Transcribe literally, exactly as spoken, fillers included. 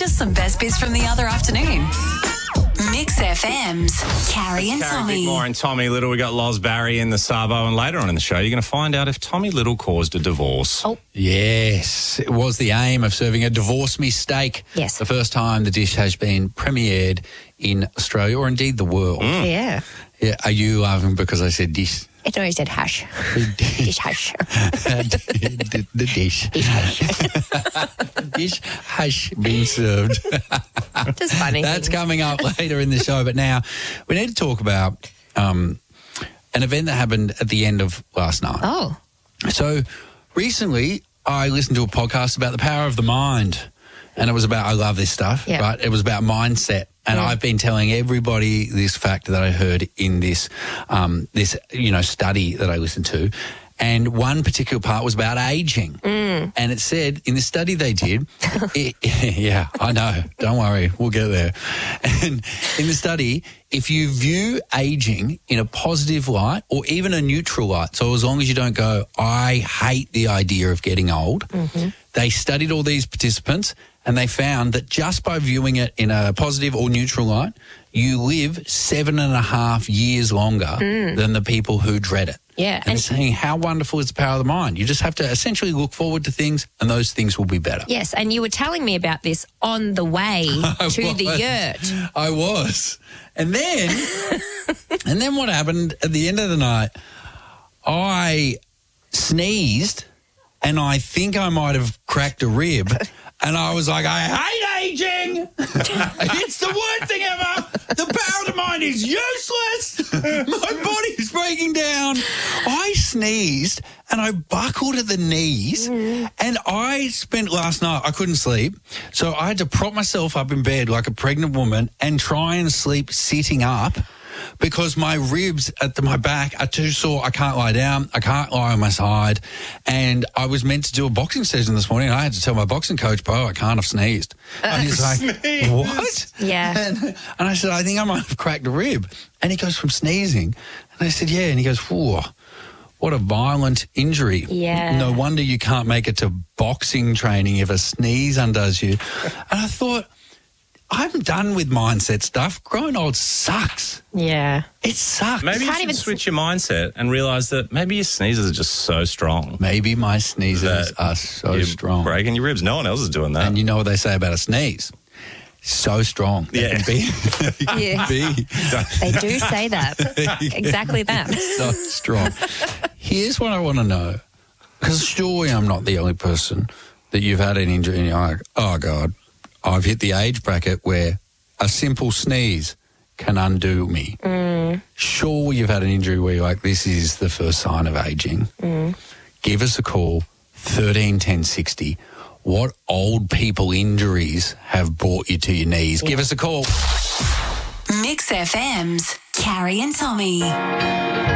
just some best bits from the other afternoon. Mix F M's Carrie and Carrie Tommy. Bickmore and Tommy Little. We got Loz Barry in the Sabo, and later on in the show, you're going to find out if Tommy Little caused a divorce. Oh. Yes, it was the aim of serving a divorce me steak. Yes. The first time the dish has been premiered in Australia, or indeed the world. Mm. Yeah. Yeah, are you laughing because I said dish? It always said hash. Dish hash. the, the dish. Dish hash. Dish hash being served. Just funny. That's coming up later in the show. But now we need to talk about um, an event that happened at the end of last night. Oh. So recently I listened to a podcast about the power of the mind, and it was about, I love this stuff, Yeah. right? It was about mindset. And Yeah. I've been telling everybody this fact that I heard in this, um, this you know, study that I listened to. And one particular part was about aging. Mm. And it said, in the study they did, it, yeah, I know, don't worry, we'll get there. And in the study, if you view aging in a positive light or even a neutral light, so as long as you don't go, I hate the idea of getting old, Mm-hmm. they studied all these participants and they found that just by viewing it in a positive or neutral light, you live seven and a half years longer than the people who dread it. Yeah, And, and- it's saying how wonderful is the power of the mind. You just have to essentially look forward to things and those things will be better. Yes, and you were telling me about this on the way to the was. yurt. I was. And then, and then what happened at the end of the night, I sneezed and I think I might have cracked a rib. And I was like, I hate aging. It's the worst thing ever. The power of the mind is useless. My body's breaking down. I sneezed and I buckled at the knees. And I spent last night, I couldn't sleep. So I had to prop myself up in bed like a pregnant woman and try and sleep sitting up, because my ribs at the, my back are too sore. I can't lie down. I can't lie on my side. And I was meant to do a boxing session this morning. And I had to tell my boxing coach, bro, I can't have sneezed. And he's like, what? Yeah. And, and I said, I think I might have cracked a rib. And he goes, from sneezing? And I said, yeah. And he goes, whoa, what a violent injury. Yeah. No wonder you can't make it to boxing training if a sneeze undoes you. And I thought, I'm done with mindset stuff. Growing old sucks. Yeah. It sucks. Maybe you can't should even switch your mindset and realise that maybe your sneezes are just so strong. Maybe my sneezes that are so you're strong. breaking your ribs. No one else is doing that. And you know what they say about a sneeze? So strong. They Yeah. can be. Yeah. be They do say that. Exactly that. so strong. Here's what I want to know. Because surely I'm not the only person that you've had an injury and you're like, oh, God, I've hit the age bracket where a simple sneeze can undo me. Mm. Sure, you've had an injury where you're like, this is the first sign of aging. Mm. Give us a call, thirteen ten sixty. What old people injuries have brought you to your knees? Give us a call. Mix F M's Carrie and Tommy.